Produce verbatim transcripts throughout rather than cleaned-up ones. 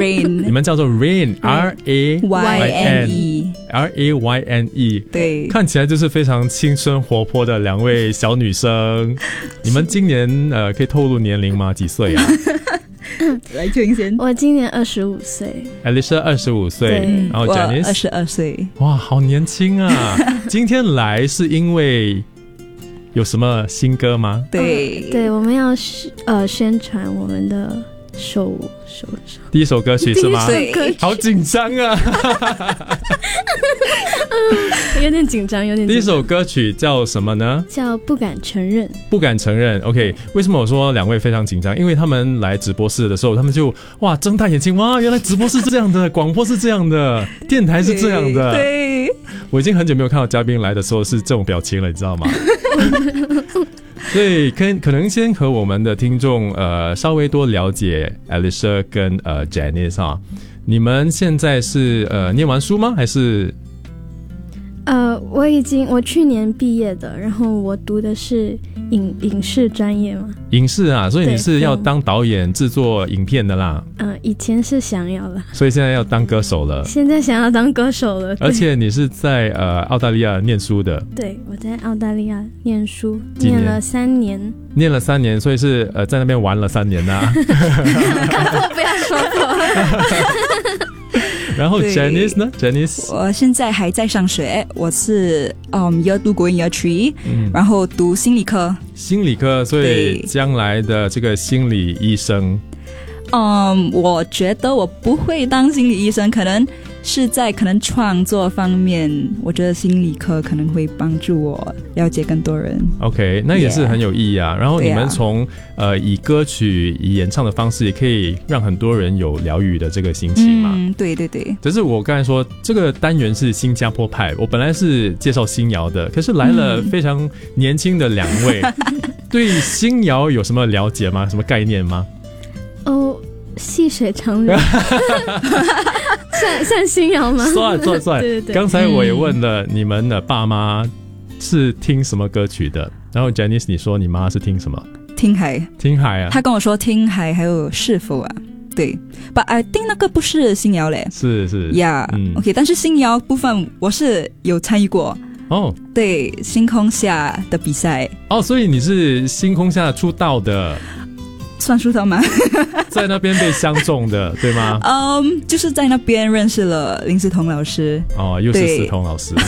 Rain， 你们叫做 Rain R A Y N E R A Y N E， 对， 看起来就是非常青春活泼的两位小女生。你们今年呃可以透露年龄吗？几岁啊？ 来俊先， 我今年二十五岁 Alicia 二十五岁，然后 Janice 二十二岁。 哇，好年轻啊！今天来是因为有什么新歌吗？ 对、 嗯、对，我们要呃宣传我们的首首首第一首歌曲是吗？ 对， 好紧张啊！ 有点紧张，有点紧张。 第一首歌曲叫什么呢？ 叫不敢承认。 不敢承认 OK， 为什么我说两位非常紧张？因为他们来直播室的时候，他们就哇睁大眼睛，哇原来直播是这样的，广播是这样的，电台是这样的。 对，对， 我已经很久没有看到嘉宾来的时候是这种表情了，你知道吗？所以可可能先和我们的听众呃稍微多了解 Alicia 跟呃 Janice 啊，你们现在是呃念完书吗？还是？ 呃，我已经我去年毕业的，然后我读的是影影视专业嘛。 影视啊，所以你是要当导演制作影片的啦。 嗯、呃，以前是想要了， 所以现在要当歌手了。 现在想要当歌手了， 而且你是在呃澳大利亚念书的。 对，我在澳大利亚念书，念了三年。 念了三年，所以是呃在那边玩了三年呐、啊。 我不要说错。 然后 Janice 呢 ？Janice， 我现在还在上学，我是嗯 Year Two going Year Three，、嗯、然后读心理科。 心理科，所以将来的这个心理医生。 嗯，我觉得我不会当心理医生，可能是在可能创作方面，我觉得心理科可能会帮助我了解更多人。 OK， 那也是很有意义啊。 Yeah. 然后你们从、啊、呃以歌曲以演唱的方式也可以让很多人有疗愈的这个心情嘛。 嗯，对对对。 只是我刚才说这个单元是新加坡派，我本来是介绍新谣的，可是来了非常年轻的两位、嗯、对新谣有什么了解吗？什么概念吗？ 哦，细水长流。算算新谣吗？ 算算算。对对对。刚才我也问了你们的爸妈是听什么歌曲的，然后 Janice 你说你妈是听什么？ 听海。 听海啊。 她跟我说听海还有是否啊。对 But I think 那个不是新谣嘞。 是是 Yeah、嗯、OK， 但是新谣部分我是有参与过哦。 对，星空下的比赛。 哦，所以你是星空下出道的。 算出道吗？ 在那边被相中的对吗？ 嗯、um, 就是在那边认识了林思彤老师。 哦，又是思彤老师。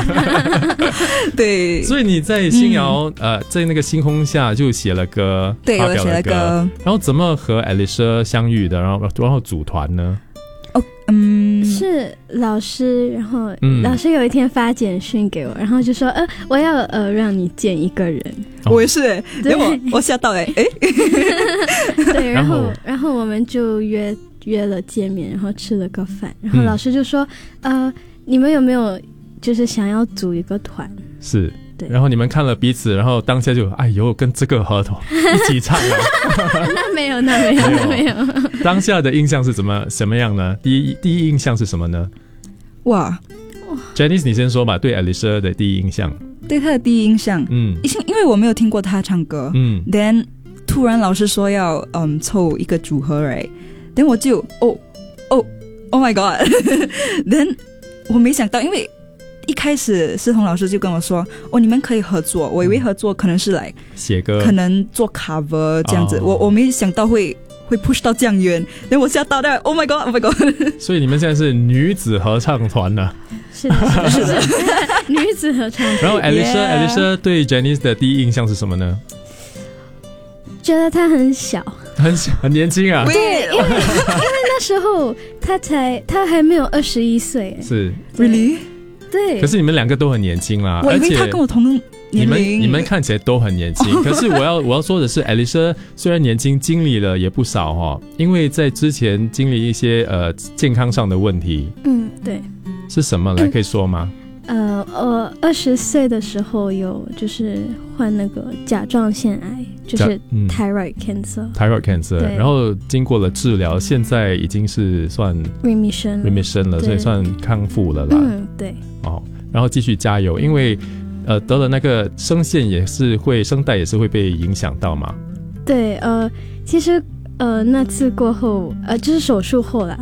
对， 所以你在新谣、嗯、呃在那个星空下就写了歌。 对，我写了歌。 然后怎么和 Alicia 相遇的，然后然后组团呢？ 哦，嗯， 是老师，然后、嗯、老师有一天发简讯给我，然后就说呃我要呃让你见一个人。 哦、我也是哎，我我吓到哎哎。 对，然后然后我们就约约了见面，然后吃了个饭，然后老师就说、嗯、呃你们有没有就是想要组一个团？ 是。对，然后你们看了彼此，然后当下就哎呦跟这个合同一起唱了。 那没有那没有那没有。 当下的印象是怎么什么样呢？第一第一印象是什么呢？ 哇 Janice 你先说吧，对 Alicia 的第一印象。 对她的第一印象，嗯，因为我没有听过她唱歌，嗯 then 突然老师说要嗯凑一个组合 right， then 我就哦哦 oh my god。 then 我没想到，因为一开始思彤老师就跟我说哦你们可以合作，我以为合作可能是来写歌， 可能做 cover 这样子、哦、我我没想到会会 push 到这样远，然后我吓到的 oh my god oh my god。 所以你们现在是女子合唱团了。 是的是的女子合唱团。 然后 Alicia、yeah. Alicia 对 Janice 的第一印象是什么呢？ 觉得她很小， 很小很年轻啊。 对，因为因为那时候她才她还没有二十一岁。 是 really？ 对， 可是你们两个都很年轻啦， 我以为他跟我同年龄， 你们你们看起来都很年轻。可是我要我要说的是 Alicia 虽然年轻，经历了也不少哈，因为在之前经历一些呃健康上的问题。嗯， 对。 是什么来可以说吗？ 呃，我二十岁的时候有就是患那个甲状腺癌，就是 thyroid cancer。thyroid cancer， 然后经过了治疗，现在已经是算 remission remission 了，所以算康复了啦。 嗯，对。 哦，然后继续加油，因为呃得了那个声线也是会声带也是会被影响到嘛。 对，呃，其实呃那次过后，呃就是手术后啦。